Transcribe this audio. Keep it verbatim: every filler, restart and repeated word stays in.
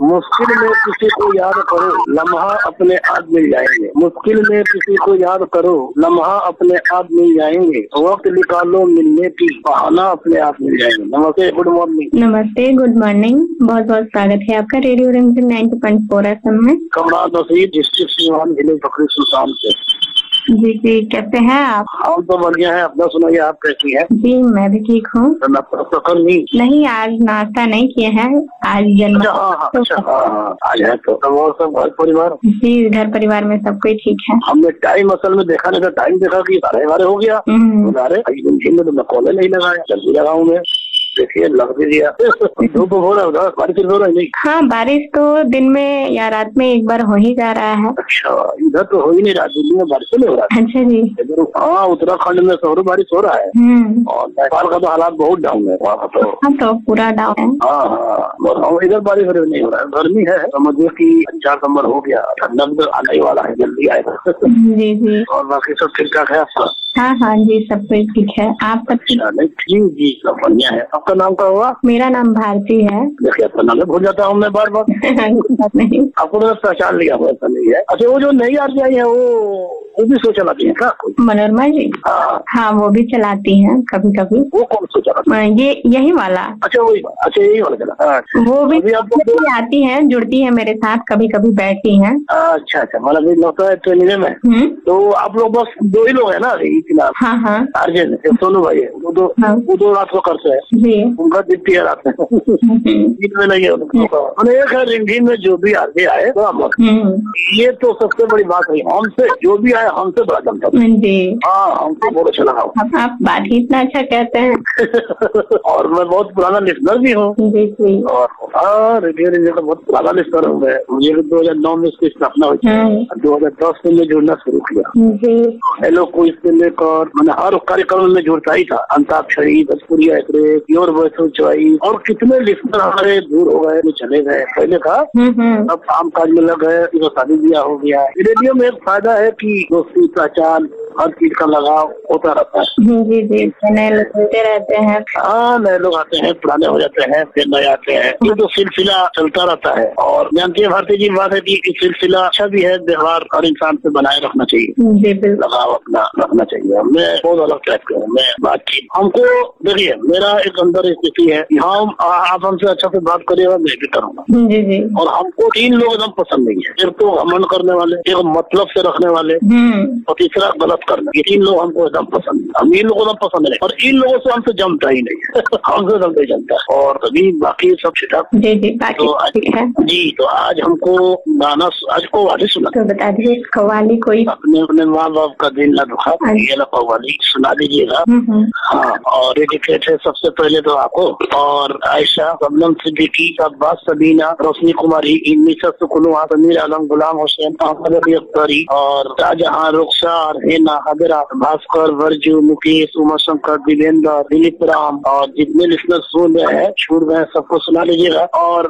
मुश्किल में किसी को याद करो, लम्हा अपने आप मिल जाएंगे। मुश्किल में किसी को याद करो, लम्हा अपने आप मिल जाएंगे। वक्त निकालो मिलने की, बहाना अपने आप मिल जाएंगे। नमस्ते, गुड मॉर्निंग। नमस्ते, गुड मॉर्निंग। बहुत बहुत स्वागत है आपका रेडियो रिमझिम नाइंटी पॉइंट फोर एफएम में। कमरान नसीर, डिस्ट्रिक्ट सीवान, जिले बकरी सुल्तान से। जी जी, कैसे हैं आप? हम तो बढ़िया है, अपना सुनाइए, आप कैसी हैं? जी मैं भी ठीक हूँ। तो कर नहीं नहीं, आज नाश्ता नहीं किए हैं, आज जन्म। अच्छा, हाँ हाँ, अच्छा, हाँ हाँ, आज है तो और सब घर परिवार? जी, घर परिवार में सब कोई ठीक है। हमने टाइम असल में देखा नहीं था, टाइम देखा कि साढ़े बारह हो गया। अरे में तो मैं कॉल नहीं लगाया, जल्दी लगाऊं मैं, देखिए लग भी दिया। धूप हो रहा है उधर, बारिश हो रहा है? नहीं, हाँ बारिश तो दिन में या रात में एक बार हो ही जा रहा है। अच्छा, इधर तो हो ही नहीं रहा, दिल्ली में बारिश नहीं हो रहा है। अच्छा जी। हाँ, उत्तराखंड में शहरों बारिश हो रहा है और नेपाल का तो हालात बहुत डाउन है वहाँ तो। हाँ तो पूरा डाउन है। हाँ हाँ, इधर बारिश नहीं हो रहा है, गर्मी है। समझिए कि चार नंबर हो गया, ठंडा भी आने वाला है, जल्दी आएगा। जी जी। और बाकी सब ठीक ठाक है आपका? हाँ हाँ जी, सब कुछ ठीक है। आप सब? जी जी, सब बढ़िया है। आपका नाम क्या हुआ? मेरा नाम भारती है। देखिए, आपका नाम भूल जाता हूँ मैं बार बार। नहीं, आपको तो पहचान लिया हुआ, ऐसा नहीं है। अच्छा, वो जो नई आरती आई है वो वो भी शो चलाती है क्या? मनोरमा जी? हाँ हाँ, वो भी चलाती हैं कभी कभी। वो कौन सा चलाती है? ये यही वाला। अच्छा वही, अच्छा यही वाला चला। वो भी अभी आपको कभी आती हैं, जुड़ती हैं मेरे साथ, कभी कभी बैठती हैं। अच्छा अच्छा, मतलब भी लगता है ट्रेनिंग में। तो आप लोग बस दो ही लोग हैं ना फिलहाल? हाँ हाँ, अर्जुन सोनू भाई है, वो दो वो दो रात को करते हैं जी, उनका दिखती है रात में, दिन में नहीं है उनका। एक है रिंगीन में जो भी आगे आए तो ये तो सबसे बड़ी बात है, हमसे जो भी आए हमसे बड़ा जमता जी। हाँ, हमसे बहुत अच्छा लगा। आप बात ही इतना अच्छा कहते हैं। और मैं बहुत पुराना लिस्नर भी हूँ। और हाँ, रेडियो रेडियो का बहुत पुराना लिस्नर हूँ मैं। मुझे दो हजार नौ में इसकी स्थापना हुई, दो हजार दस में मैं जुड़ना शुरू किया। हेलो कोई से लेकर मैंने हर कार्यक्रम में जुड़ता ही था। Antakshari, Bhojpuri express, your voice choice, और कितने लिस्नर हमारे दूर हो गए, चले गए। पहले था अब काम काज में लग गए, शादी ब्याह हो गया। रेडियो में एक फायदा है कि दोस्ती, पहचान, हर चीज का लगाव होता रहता है। जी जी, नए लोग मिलते रहते हैं। हाँ, नए लोग आते हैं, पुराने हो जाते हैं, फिर नए आते हैं। ये तो सिलसिला चलता रहता है। और जानती है भारती जी, बात है कि सिलसिला अच्छा भी है, व्यवहार हर इंसान से बनाए रखना चाहिए, जी बिल्कुल, लगाव अपना रखना चाहिए। मैं बहुत अलग टाइप का हूँ, मैं बातचीत हमको देखिए, मेरा एक अंदर स्थिति है कि हम आप हमसे अच्छा से बात करिएगा, मैं भी करूँगा। जी जी। और हमको तीन लोग एकदम पसंद नहीं है, एक तो घमंड करने वाले, एक मतलब से रखने वाले, और तीसरा गलत करना। ये तीन लोग हमको एकदम पसंद है, हम इन लोगों को पसंद नहीं, और इन लोगों से हमसे जमता ही नहीं है। हमसे जमता ही जमता है। और अभी बाकी सब ठीक जी जी, तो आज जी, तो आज हमको गाना, आज को वाली सुना तो बता दीजिए, कव्वाली कोई अपने अपने माँ बाप का दिल न दुखा, ये कव्वाली सुना दीजिएगा। हाँ, और डेडिकेट है सबसे पहले तो आपको, और आयशा, शबनम सिद्दीकी, अब्बास, सबीना, रोशनी कुमारी, इन्निसा सुकुनुआ, समीर आलम, गुलाम हुसैन, अहमद अली अख्तरी, और शाहजहां, रुखसार, हेना, हदरा, भास्कर, वर्जू, मुकेश, उमा शंकर, दिवेंद्र, दिलीप राम, और जितने लिस्नर सुन रहे हैं, छूट गए, सबको सुना लीजिएगा। और